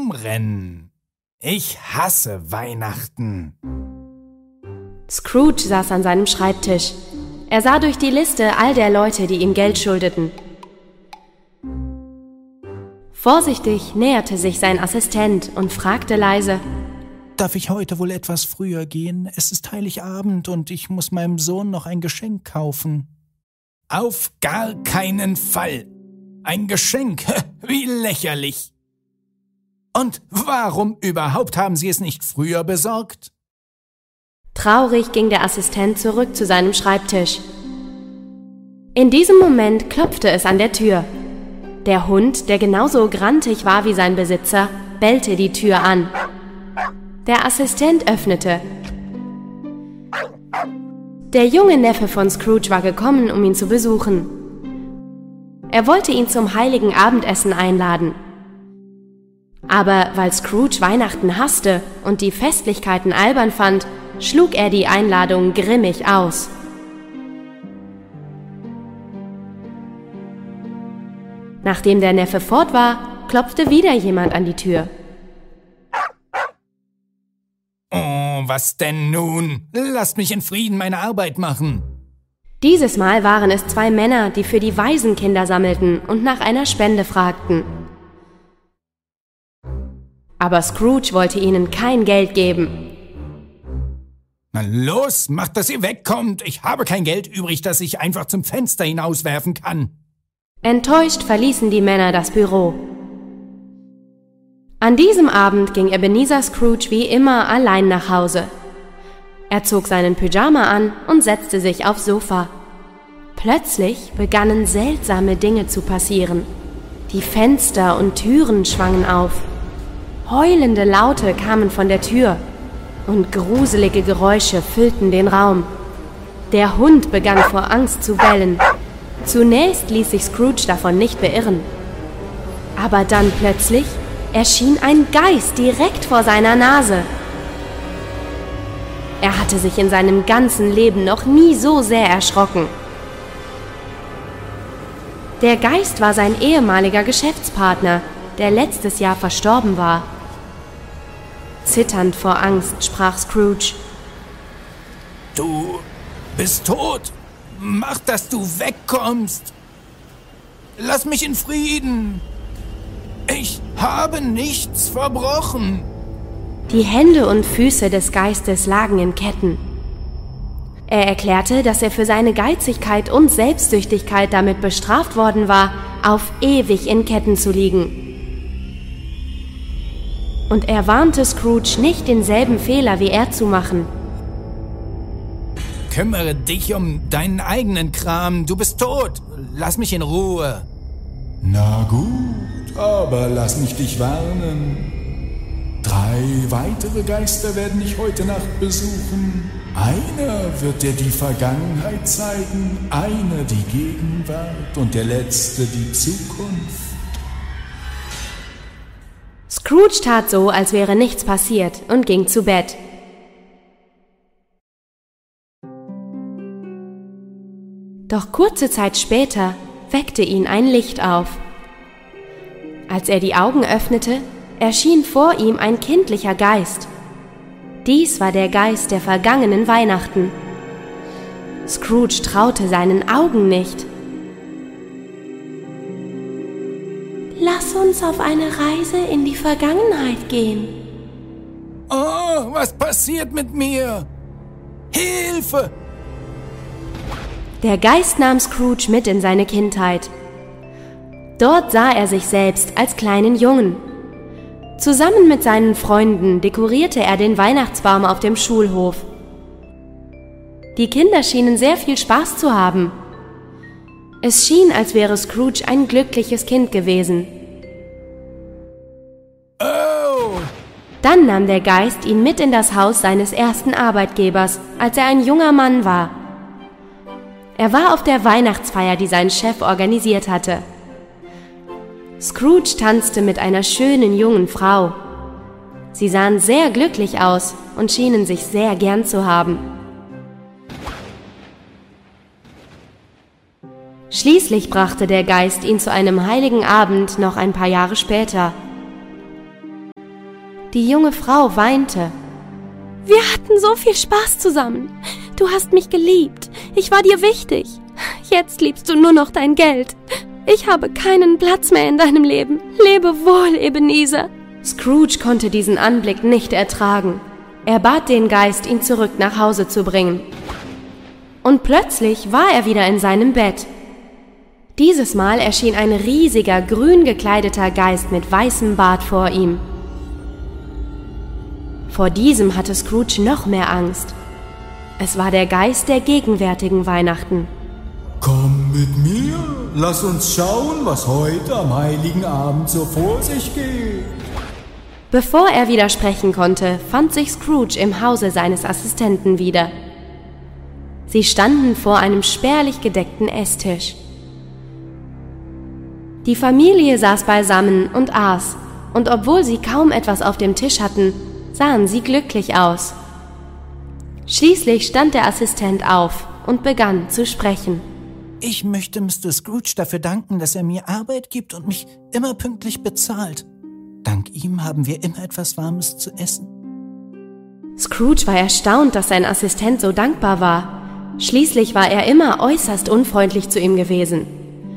herumrennen. Ich hasse Weihnachten. Scrooge saß an seinem Schreibtisch. Er sah durch die Liste all der Leute, die ihm Geld schuldeten. Vorsichtig näherte sich sein Assistent und fragte leise: Darf ich heute wohl etwas früher gehen? Es ist Heiligabend und ich muss meinem Sohn noch ein Geschenk kaufen. Auf gar keinen Fall. Ein Geschenk? Wie lächerlich. Und warum überhaupt haben Sie es nicht früher besorgt? Traurig ging der Assistent zurück zu seinem Schreibtisch. In diesem Moment klopfte es an der Tür. Der Hund, der genauso grantig war wie sein Besitzer, bellte die Tür an. Der Assistent öffnete. Der junge Neffe von Scrooge war gekommen, um ihn zu besuchen. Er wollte ihn zum heiligen Abendessen einladen. Aber weil Scrooge Weihnachten hasste und die Festlichkeiten albern fand, schlug er die Einladung grimmig aus. Nachdem der Neffe fort war, klopfte wieder jemand an die Tür. Oh, was denn nun? Lasst mich in Frieden meine Arbeit machen. Dieses Mal waren es 2 Männer, die für die Waisenkinder sammelten und nach einer Spende fragten. Aber Scrooge wollte ihnen kein Geld geben. Na los, macht, dass ihr wegkommt. Ich habe kein Geld übrig, das ich einfach zum Fenster hinauswerfen kann. Enttäuscht verließen die Männer das Büro. An diesem Abend ging Ebenezer Scrooge wie immer allein nach Hause. Er zog seinen Pyjama an und setzte sich aufs Sofa. Plötzlich begannen seltsame Dinge zu passieren. Die Fenster und Türen schwangen auf. Heulende Laute kamen von der Tür und gruselige Geräusche füllten den Raum. Der Hund begann vor Angst zu bellen. Zunächst ließ sich Scrooge davon nicht beirren. Aber dann plötzlich erschien ein Geist direkt vor seiner Nase. Er hatte sich in seinem ganzen Leben noch nie so sehr erschrocken. Der Geist war sein ehemaliger Geschäftspartner, der letztes Jahr verstorben war. Zitternd vor Angst sprach Scrooge: Du bist tot. Mach, dass du wegkommst. Lass mich in Frieden. Ich habe nichts verbrochen. Die Hände und Füße des Geistes lagen in Ketten. Er erklärte, dass er für seine Geizigkeit und Selbstsüchtigkeit damit bestraft worden war, auf ewig in Ketten zu liegen. Und er warnte Scrooge, nicht denselben Fehler wie er zu machen. Kümmere dich um deinen eigenen Kram. Du bist tot. Lass mich in Ruhe. Na gut, aber lass mich dich warnen. 3 weitere Geister werden dich heute Nacht besuchen. Einer wird dir die Vergangenheit zeigen, einer die Gegenwart und der letzte die Zukunft. Scrooge tat so, als wäre nichts passiert und ging zu Bett. Doch kurze Zeit später weckte ihn ein Licht auf. Als er die Augen öffnete, erschien vor ihm ein kindlicher Geist. Dies war der Geist der vergangenen Weihnachten. Scrooge traute seinen Augen nicht. Lass uns auf eine Reise in die Vergangenheit gehen. Oh, was passiert mit mir? Hilfe! Der Geist nahm Scrooge mit in seine Kindheit. Dort sah er sich selbst als kleinen Jungen. Zusammen mit seinen Freunden dekorierte er den Weihnachtsbaum auf dem Schulhof. Die Kinder schienen sehr viel Spaß zu haben. Es schien, als wäre Scrooge ein glückliches Kind gewesen. Oh! Dann nahm der Geist ihn mit in das Haus seines ersten Arbeitgebers, als er ein junger Mann war. Er war auf der Weihnachtsfeier, die sein Chef organisiert hatte. Scrooge tanzte mit einer schönen jungen Frau. Sie sahen sehr glücklich aus und schienen sich sehr gern zu haben. Schließlich brachte der Geist ihn zu einem heiligen Abend noch ein paar Jahre später. Die junge Frau weinte. Wir hatten so viel Spaß zusammen. Du hast mich geliebt. Ich war dir wichtig. Jetzt liebst du nur noch dein Geld. Ich habe keinen Platz mehr in deinem Leben. Lebe wohl, Ebenezer. Scrooge konnte diesen Anblick nicht ertragen. Er bat den Geist, ihn zurück nach Hause zu bringen. Und plötzlich war er wieder in seinem Bett. Dieses Mal erschien ein riesiger, grün gekleideter Geist mit weißem Bart vor ihm. Vor diesem hatte Scrooge noch mehr Angst. Es war der Geist der gegenwärtigen Weihnachten. Komm mit mir, lass uns schauen, was heute am heiligen Abend so vor sich geht. Bevor er widersprechen konnte, fand sich Scrooge im Hause seines Assistenten wieder. Sie standen vor einem spärlich gedeckten Esstisch. Die Familie saß beisammen und aß, und obwohl sie kaum etwas auf dem Tisch hatten, sahen sie glücklich aus. Schließlich stand der Assistent auf und begann zu sprechen. Ich möchte Mr. Scrooge dafür danken, dass er mir Arbeit gibt und mich immer pünktlich bezahlt. Dank ihm haben wir immer etwas Warmes zu essen. Scrooge war erstaunt, dass sein Assistent so dankbar war. Schließlich war er immer äußerst unfreundlich zu ihm gewesen.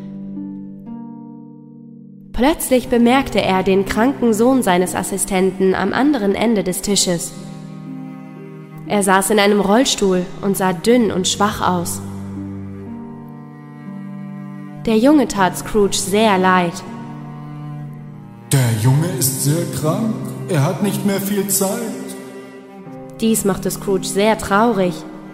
Plötzlich bemerkte er den kranken Sohn seines Assistenten am anderen Ende des Tisches. Er saß in einem Rollstuhl und sah dünn und schwach aus. Der Junge tat Scrooge sehr leid. Der Junge ist sehr krank, er hat nicht mehr viel Zeit. Dies machte Scrooge sehr traurig.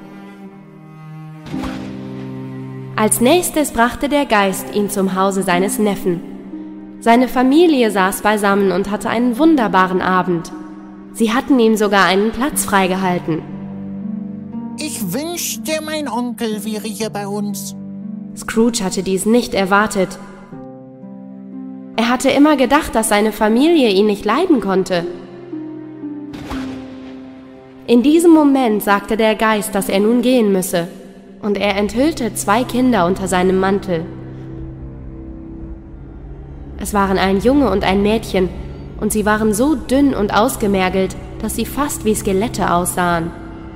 Als nächstes brachte der Geist ihn zum Hause seines Neffen. Seine Familie saß beisammen und hatte einen wunderbaren Abend. Sie hatten ihm sogar einen Platz freigehalten. Ich wünschte, mein Onkel wäre hier bei uns. Scrooge hatte dies nicht erwartet. Er hatte immer gedacht, dass seine Familie ihn nicht leiden konnte. In diesem Moment sagte der Geist, dass er nun gehen müsse, und er enthüllte 2 Kinder unter seinem Mantel. Es waren ein Junge und ein Mädchen, und sie waren so dünn und ausgemergelt, dass sie fast wie Skelette aussahen.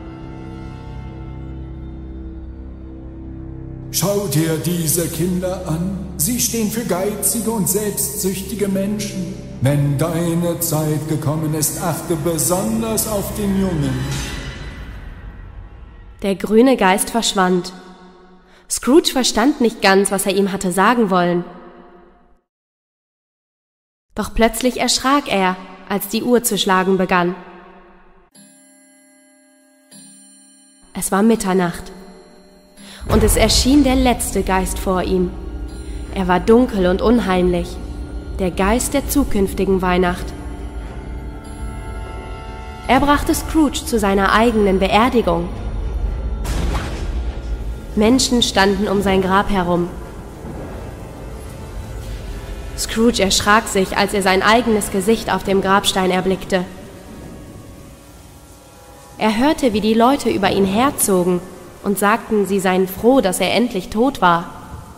Schau dir diese Kinder an. Sie stehen für geizige und selbstsüchtige Menschen. Wenn deine Zeit gekommen ist, achte besonders auf den Jungen. Der grüne Geist verschwand. Scrooge verstand nicht ganz, was er ihm hatte sagen wollen. Doch plötzlich erschrak er, als die Uhr zu schlagen begann. Es war Mitternacht. Und es erschien der letzte Geist vor ihm. Er war dunkel und unheimlich, der Geist der zukünftigen Weihnacht. Er brachte Scrooge zu seiner eigenen Beerdigung. Menschen standen um sein Grab herum. Scrooge erschrak sich, als er sein eigenes Gesicht auf dem Grabstein erblickte. Er hörte, wie die Leute über ihn herzogen und sagten, sie seien froh, dass er endlich tot war.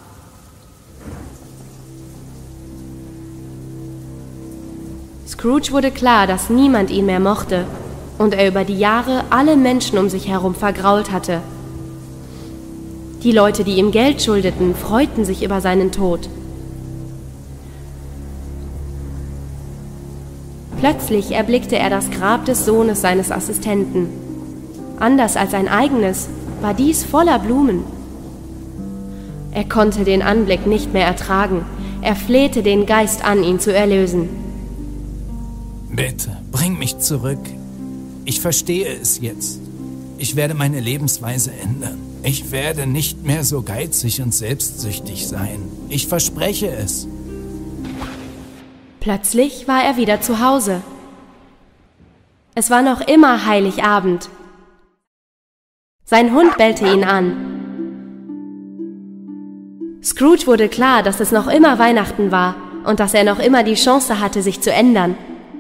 Scrooge wurde klar, dass niemand ihn mehr mochte und er über die Jahre alle Menschen um sich herum vergrault hatte. Die Leute, die ihm Geld schuldeten, freuten sich über seinen Tod. Plötzlich erblickte er das Grab des Sohnes seines Assistenten. Anders als sein eigenes war dies voller Blumen. Er konnte den Anblick nicht mehr ertragen. Er flehte den Geist an, ihn zu erlösen. Bitte, bring mich zurück. Ich verstehe es jetzt. Ich werde meine Lebensweise ändern. Ich werde nicht mehr so geizig und selbstsüchtig sein. Ich verspreche es. Plötzlich war er wieder zu Hause. Es war noch immer Heiligabend. Sein Hund bellte ihn an. Scrooge wurde klar, dass es noch immer Weihnachten war und dass er noch immer die Chance hatte, sich zu ändern.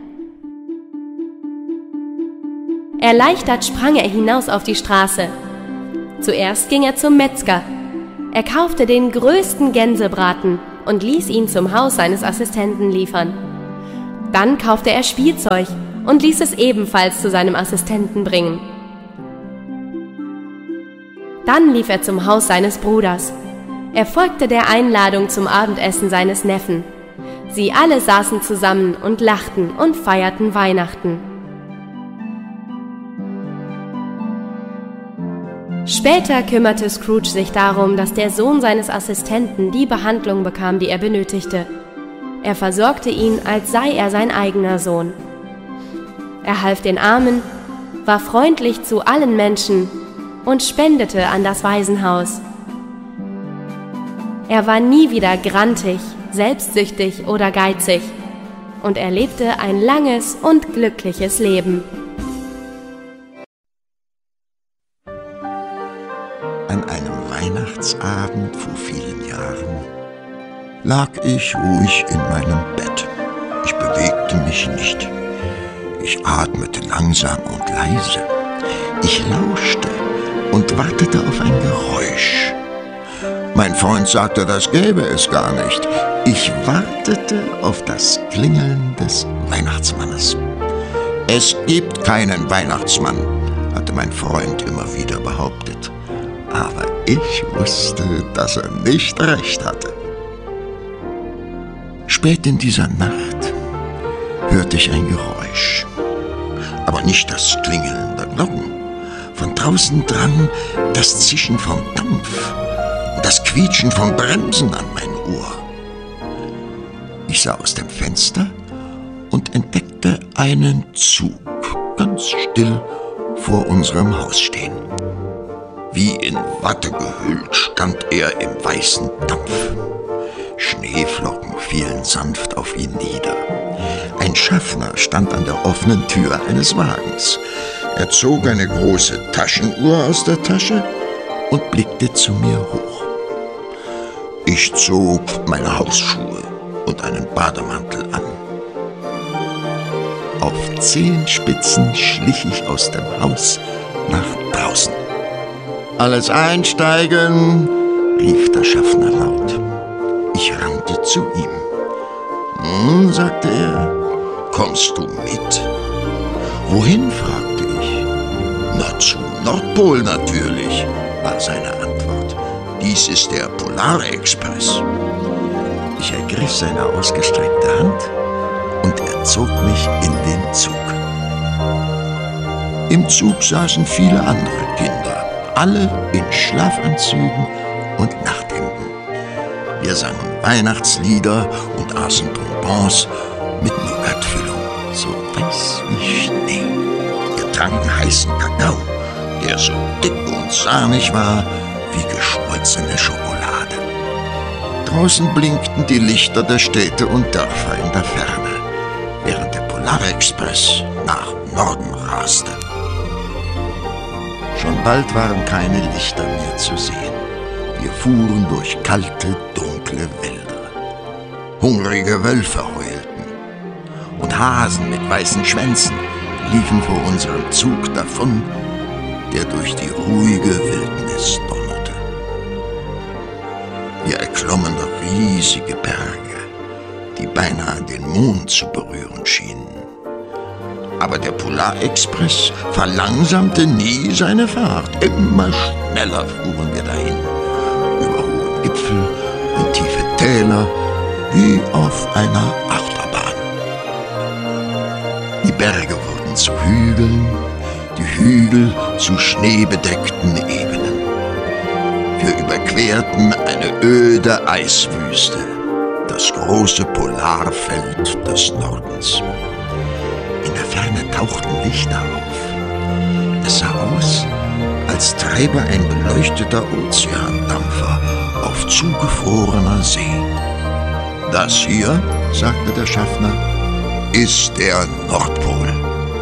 Erleichtert sprang er hinaus auf die Straße. Zuerst ging er zum Metzger. Er kaufte den größten Gänsebraten und ließ ihn zum Haus seines Assistenten liefern. Dann kaufte er Spielzeug und ließ es ebenfalls zu seinem Assistenten bringen. Dann lief er zum Haus seines Bruders. Er folgte der Einladung zum Abendessen seines Neffen. Sie alle saßen zusammen und lachten und feierten Weihnachten. Später kümmerte Scrooge sich darum, dass der Sohn seines Assistenten die Behandlung bekam, die er benötigte. Er versorgte ihn, als sei er sein eigener Sohn. Er half den Armen, war freundlich zu allen Menschen und spendete an das Waisenhaus. Er war nie wieder grantig, selbstsüchtig oder geizig und er lebte ein langes und glückliches Leben. An einem Weihnachtsabend vor vielen Jahren lag ich ruhig in meinem Bett. Ich bewegte mich nicht. Ich atmete langsam und leise. Ich lauschte und wartete auf ein Geräusch. Mein Freund sagte, das gäbe es gar nicht. Ich wartete auf das Klingeln des Weihnachtsmannes. Es gibt keinen Weihnachtsmann, hatte mein Freund immer wieder behauptet. Aber ich wusste, dass er nicht recht hatte. Spät in dieser Nacht hörte ich ein Geräusch. Aber nicht das Klingeln der Glocken. Von draußen drang das Zischen vom Dampf und das Quietschen von Bremsen an mein Ohr. Ich sah aus dem Fenster und entdeckte einen Zug ganz still vor unserem Haus stehen. Wie in Watte gehüllt stand er im weißen Dampf. Schneeflocken fielen sanft auf ihn nieder. Ein Schaffner stand an der offenen Tür eines Wagens. Er zog eine große Taschenuhr aus der Tasche und blickte zu mir hoch. Ich zog meine Hausschuhe und einen Bademantel an. Auf Zehenspitzen schlich ich aus dem Haus nach draußen. »Alles einsteigen«, rief der Schaffner laut. Ich rannte zu ihm. Sagte er, »kommst du mit?« »Wohin?« fragte ich. »Na, zum Nordpol natürlich«, war seine Antwort. »Dies ist der Polarexpress.« Ich ergriff seine ausgestreckte Hand und er zog mich in den Zug. Im Zug saßen viele andere Kinder, alle in Schlafanzügen und Nachthemden. Wir sangen Weihnachtslieder und aßen Bonbons mit Nougatfüllung, so weiß wie Schnee. Wir tranken heißen Kakao, der so dick und sahnig war wie geschmolzene Schokolade. Draußen blinkten die Lichter der Städte und Dörfer in der Ferne, während der Polarexpress nach Norden raste. Schon bald waren keine Lichter mehr zu sehen. Wir fuhren durch kalte, dunkle Wälder. Hungrige Wölfe heulten und Hasen mit weißen Schwänzen liefen vor unserem Zug davon, der durch die ruhige Wildnis donnerte. Wir erklommen riesige Berge, die beinahe den Mond zu berühren schienen. Aber der Polarexpress verlangsamte nie seine Fahrt. Immer schneller fuhren wir dahin, über hohe Gipfel und tiefe Täler, wie auf einer Achterbahn. Die Berge wurden zu Hügeln, die Hügel zu schneebedeckten Ebenen. Wir überquerten eine öde Eiswüste, das große Polarfeld des Nordens. In der Ferne tauchten Lichter auf. Es sah aus, als treibe ein beleuchteter Ozeandampfer auf zugefrorener See. Das hier, sagte der Schaffner, ist der Nordpol.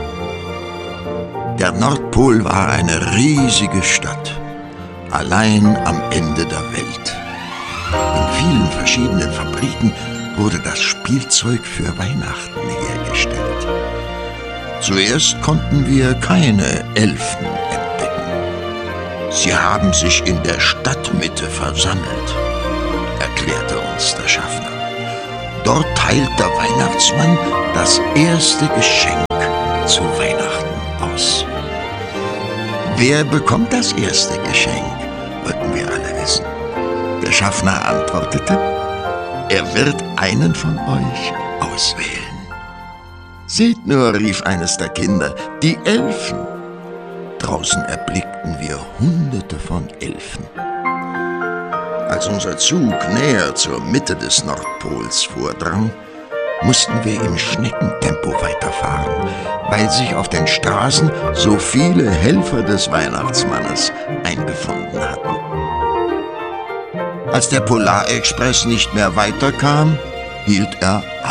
Der Nordpol war eine riesige Stadt, allein am Ende der Welt. In vielen verschiedenen Fabriken wurde das Spielzeug für Weihnachten hergestellt. Zuerst konnten wir keine Elfen entdecken. Sie haben sich in der Stadtmitte versammelt, erklärte uns der Schaffner. Dort teilt der Weihnachtsmann das erste Geschenk zu Weihnachten aus. Wer bekommt das erste Geschenk, wollten wir alle wissen. Der Schaffner antwortete, er wird einen von euch auswählen. Seht nur, rief eines der Kinder, die Elfen. Draußen erblickten wir Hunderte von Elfen. Als unser Zug näher zur Mitte des Nordpols vordrang, mussten wir im Schneckentempo weiterfahren, weil sich auf den Straßen so viele Helfer des Weihnachtsmannes eingefunden hatten. Als der Polarexpress nicht mehr weiterkam, hielt er an.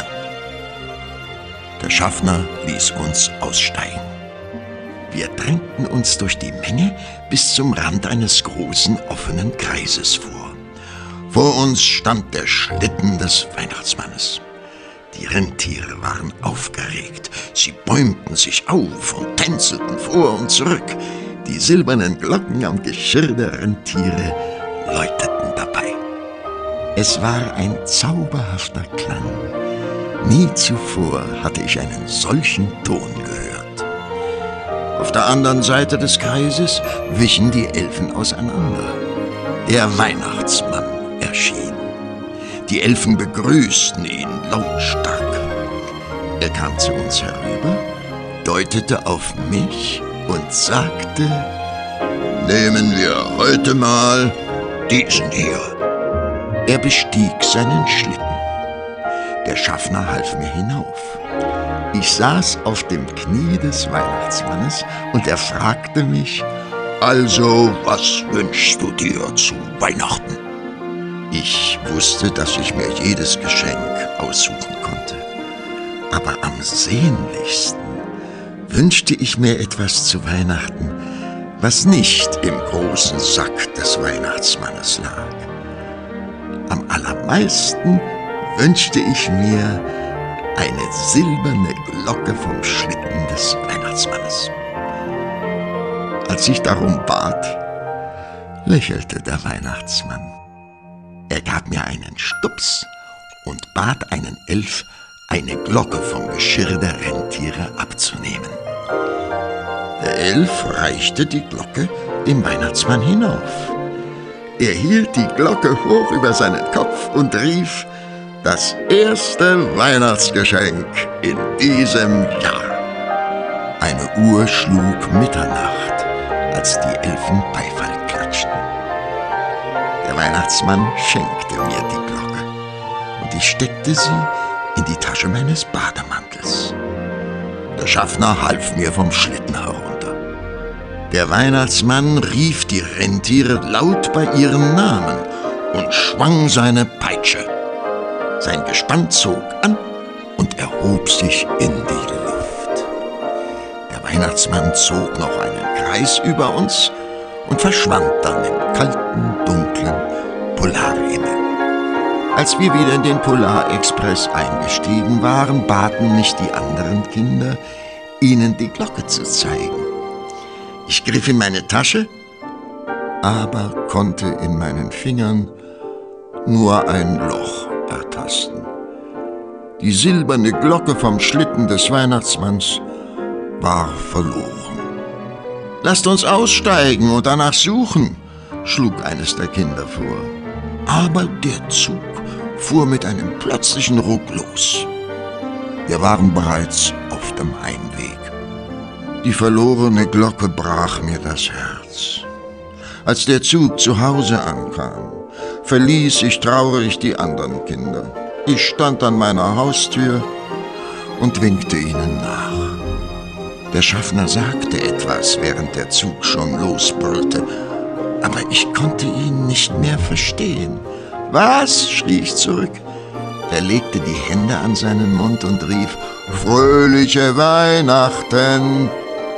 Der Schaffner ließ uns aussteigen. Wir drängten uns durch die Menge bis zum Rand eines großen offenen Kreises vor. Vor uns stand der Schlitten des Weihnachtsmannes. Die Rentiere waren aufgeregt. Sie bäumten sich auf und tänzelten vor und zurück. Die silbernen Glocken am Geschirr der Rentiere läuteten dabei. Es war ein zauberhafter Klang. Nie zuvor hatte ich einen solchen Ton gehört. Auf der anderen Seite des Kreises wichen die Elfen auseinander. Der Weihnachtsmann erschien. Die Elfen begrüßten ihn lautstark. Er kam zu uns herüber, deutete auf mich und sagte, nehmen wir heute mal diesen hier. Er bestieg seinen Schlitten. Der Schaffner half mir hinauf. Ich saß auf dem Knie des Weihnachtsmannes und er fragte mich, also, was wünschst du dir zu Weihnachten? Ich wusste, dass ich mir jedes Geschenk aussuchen konnte. Aber am sehnlichsten wünschte ich mir etwas zu Weihnachten, was nicht im großen Sack des Weihnachtsmannes lag. Am allermeisten wünschte ich mir eine silberne Glocke vom Schlitten des Weihnachtsmannes. Als ich darum bat, lächelte der Weihnachtsmann. Er gab mir einen Stups und bat einen Elf, eine Glocke vom Geschirr der Rentiere abzunehmen. Der Elf reichte die Glocke dem Weihnachtsmann hinauf. Er hielt die Glocke hoch über seinen Kopf und rief, das erste Weihnachtsgeschenk in diesem Jahr. Eine Uhr schlug Mitternacht, als die Elfen Beifall klatschten. Der Weihnachtsmann schenkte mir die Glocke und ich steckte sie in die Tasche meines Bademantels. Der Schaffner half mir vom Schlitten herunter. Der Weihnachtsmann rief die Rentiere laut bei ihren Namen und schwang seine Peitsche. Sein Gespann zog an und erhob sich in die Luft. Der Weihnachtsmann zog noch einen Kreis über uns und verschwand dann im kalten, dunklen Polarhimmel. Als wir wieder in den Polarexpress eingestiegen waren, baten mich die anderen Kinder, ihnen die Glocke zu zeigen. Ich griff in meine Tasche, aber konnte in meinen Fingern nur ein Loch ertasten. Die silberne Glocke vom Schlitten des Weihnachtsmanns war verloren. »Lasst uns aussteigen und danach suchen«, schlug eines der Kinder vor. Aber der Zug fuhr mit einem plötzlichen Ruck los. Wir waren bereits auf dem Heimweg. Die verlorene Glocke brach mir das Herz. Als der Zug zu Hause ankam, verließ ich traurig die anderen Kinder. Ich stand an meiner Haustür und winkte ihnen nach. Der Schaffner sagte etwas, während der Zug schon losbrüllte, aber ich konnte ihn nicht mehr verstehen. »Was?« schrie ich zurück. Er legte die Hände an seinen Mund und rief, »Fröhliche Weihnachten!«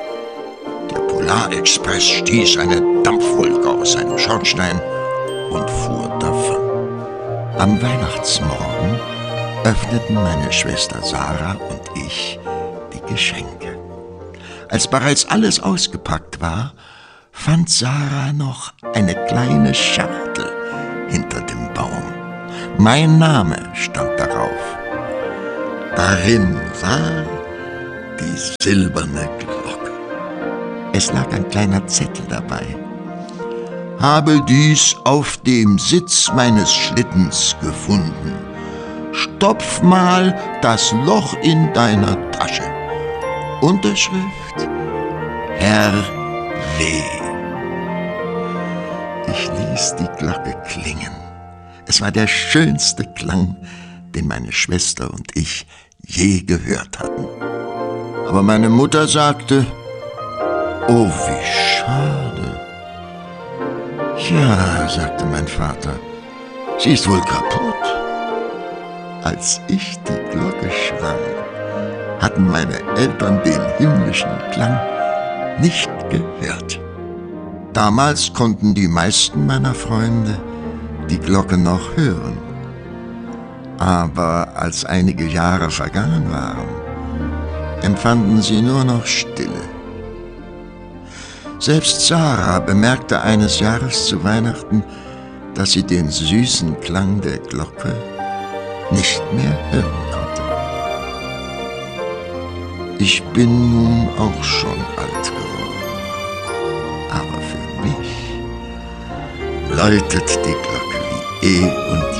Der Polarexpress stieß eine Dampfwolke aus seinem Schornstein und fuhr davon. Am Weihnachtsmorgen öffneten meine Schwester Sarah und ich die Geschenke. Als bereits alles ausgepackt war, fand Sarah noch eine kleine Schachtel hinter dem Baum. Mein Name stand darauf. Darin war die silberne Glocke. Es lag ein kleiner Zettel dabei. Habe dies auf dem Sitz meines Schlittens gefunden. Stopf mal das Loch in deiner Tasche. Unterschrift Herr W. Ich ließ die Glocke klingen. Es war der schönste Klang, den meine Schwester und ich je gehört hatten. Aber meine Mutter sagte, oh, wie schade. Ja, sagte mein Vater, sie ist wohl kaputt. Als ich die Glocke schwang, hatten meine Eltern den himmlischen Klang nicht gehört. Damals konnten die meisten meiner Freunde die Glocke noch hören. Aber als einige Jahre vergangen waren, empfanden sie nur noch Stille. Selbst Sarah bemerkte eines Jahres zu Weihnachten, dass sie den süßen Klang der Glocke nicht mehr hören konnte. Ich bin nun auch schon alt geworden, aber für mich läutet die Glocke wie eh und